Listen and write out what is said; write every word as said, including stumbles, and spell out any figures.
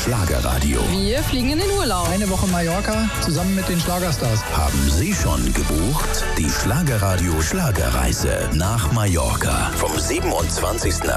Schlagerradio. Wir fliegen in den Urlaub. Eine Woche Mallorca zusammen mit den Schlagerstars. Haben Sie schon gebucht? Die Schlagerradio Schlagerreise nach Mallorca vom siebenundzwanzigsten